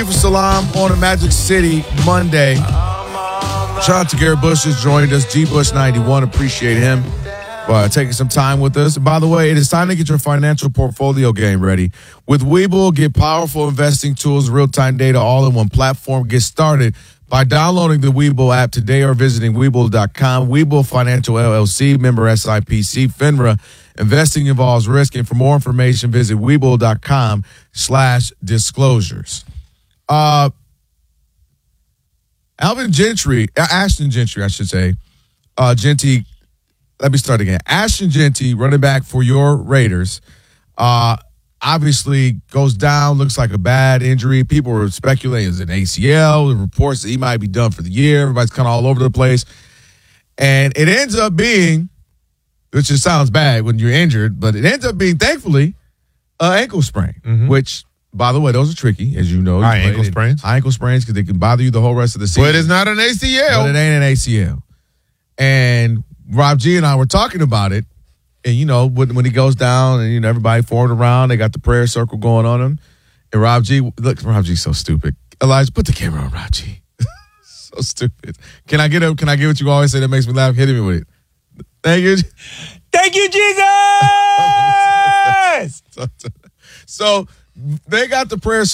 Kiefer Salam on a Magic City Monday. Shout out to Garrett Bush just joined us. G Bush 91, appreciate him taking some time with us. And by the way, it is time to get your financial portfolio game ready. With Webull, get powerful investing tools, real-time data, all in one platform. Get started by downloading the Webull app today or visiting Webull.com. Webull Financial LLC, member SIPC, FINRA. Investing involves risk, and for more information, visit Webull.com/disclosures. Ashton Gentry, I should say. Genty, let me start again. Ashton Gentry, running back for your Raiders, obviously goes down, looks like a bad injury. People were speculating it's an ACL. The reports that he might be done for the year. Everybody's kind of all over the place. And it ends up being, which just sounds bad when you're injured, but it ends up being, thankfully, an ankle sprain, which, by the way, those are tricky, as you know. High ankle sprains because they can bother you the whole rest of the season. But it's not an ACL. But it ain't an ACL. And Rob G and I were talking about it. And, you know, when he goes down and, you know, everybody formed around, they got the prayer circle going on him. And Rob G's so stupid. Elijah, put the camera on Rob G. So stupid. Can I get what you always say that makes me laugh? Hit me with it. Thank you. Thank you, Jesus! So they got the prayer